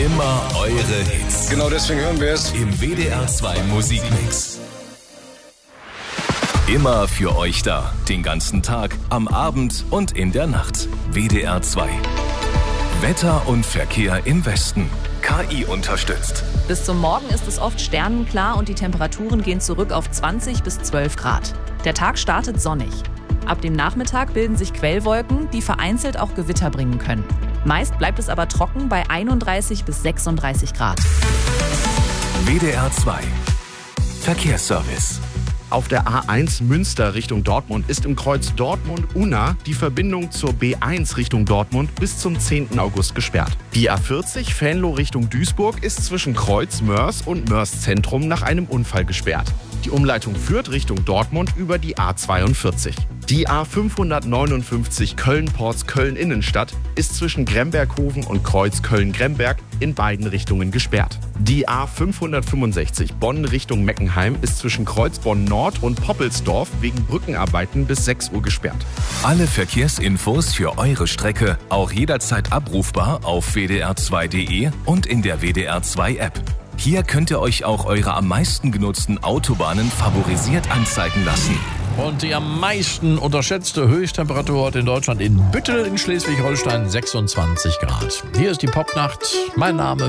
Immer eure Hits. Genau deswegen hören wir es Im WDR 2 Musikmix. Immer für euch da. Den ganzen Tag, am Abend und in der Nacht. WDR 2. Wetter und Verkehr im Westen. KI unterstützt. Bis zum Morgen ist es oft sternenklar und die Temperaturen gehen zurück auf 20 bis 12 Grad. Der Tag startet sonnig. Ab dem Nachmittag bilden sich Quellwolken, die vereinzelt auch Gewitter bringen können. Meist bleibt es aber trocken bei 31 bis 36 Grad. WDR 2. Verkehrsservice. Auf der A1 Münster Richtung Dortmund ist im Kreuz Dortmund-Unna die Verbindung zur B1 Richtung Dortmund bis zum 10. August gesperrt. Die A40 Venlo Richtung Duisburg ist zwischen Kreuz Mörs und Mörs Zentrum nach einem Unfall gesperrt. Die Umleitung führt Richtung Dortmund über die A42. Die A559 Köln-Porz Köln-Innenstadt ist zwischen Gremberghofen und Kreuz Köln-Gremberg in beiden Richtungen gesperrt. Die A565 Bonn Richtung Meckenheim ist zwischen Kreuz Bonn-Nord und Poppelsdorf wegen Brückenarbeiten bis 6 Uhr gesperrt. Alle Verkehrsinfos für eure Strecke auch jederzeit abrufbar auf wdr2.de und in der WDR 2 App. Hier könnt ihr euch auch eure am meisten genutzten Autobahnen favorisiert anzeigen lassen. Und die am meisten unterschätzte Höchsttemperatur heute in Deutschland in Büttel in Schleswig-Holstein 26 Grad. Hier ist die Popnacht. Mein Name